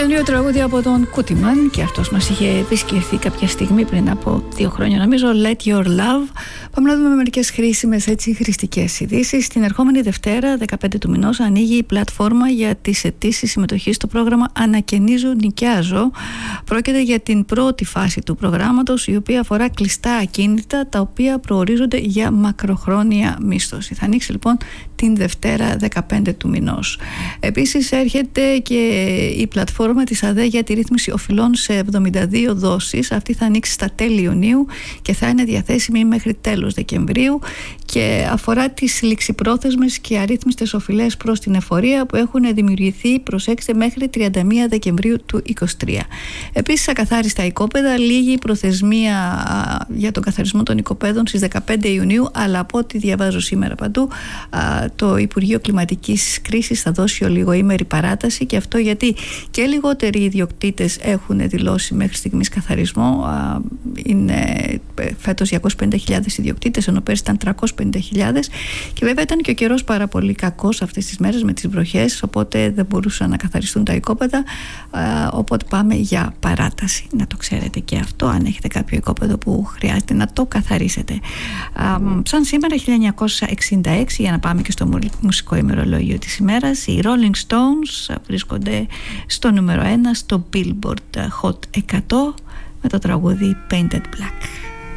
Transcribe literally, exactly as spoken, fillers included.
Καινούριο τραγούδι από τον Κούτιμαν, και αυτός μας είχε επισκεφθεί κάποια στιγμή πριν από δύο χρόνια νομίζω. Let Your Love. Πάμε να δούμε μερικές χρήσιμες, έτσι, χρηστικές ειδήσεις. Την ερχόμενη Δευτέρα, δεκαπέντε του μηνός, ανοίγει η πλατφόρμα για τις αιτήσεις συμμετοχής στο πρόγραμμα Ανακαινίζω, Νοικιάζω. Πρόκειται για την πρώτη φάση του προγράμματος, η οποία αφορά κλειστά ακίνητα τα οποία προορίζονται για μακροχρόνια μίσθωση. Θα ανοίξει λοιπόν την Δευτέρα δεκαπέντε του μηνός. Επίσης έρχεται και η πλατφόρμα της ΑΔΕ για τη ρύθμιση οφειλών σε εβδομήντα δύο δόσεις. Αυτή θα ανοίξει στα τέλη Ιουνίου και θα είναι διαθέσιμη μέχρι τέλος Δεκεμβρίου και αφορά τις ληξιπρόθεσμες και αρρύθμιστες οφειλές προς την εφορία που έχουν δημιουργηθεί, προσέξτε, μέχρι τριάντα μία Δεκεμβρίου του είκοσι τρία. Επίσης, ακαθάριστα οικόπεδα, λίγη η προθεσμία για τον καθαρισμό των οικοπαίδων στις δεκαπέντε Ιουνίου, αλλά από ό,τι διαβάζω σήμερα παντού, το Υπουργείο Κλιματικής Κρίσης θα δώσει ολιγοήμερη παράταση, και αυτό γιατί και λιγότεροι ιδιοκτήτες έχουν δηλώσει μέχρι στιγμής καθαρισμό. Είναι φέτος διακόσιες πενήντα χιλιάδες ιδιοκτήτες, ενώ πέρσι ήταν τριακόσιες πενήντα χιλιάδες, και βέβαια ήταν και ο καιρός πάρα πολύ κακός αυτές τις μέρες με τις βροχές, οπότε δεν μπορούσαν να καθαριστούν τα οικόπεδα, οπότε πάμε για παράταση. Να το ξέρετε και αυτό, αν έχετε κάποιο οικόπεδο που χρειάζεται να το καθαρίσετε. Σαν σήμερα χίλια εννιακόσια εξήντα έξι, για να πάμε και στο μουσικό ημερολόγιο της ημέρας, οι Rolling Stones βρίσκονται στο νούμερο ένα στο Billboard Hot εκατό με το τραγούδι Painted Black.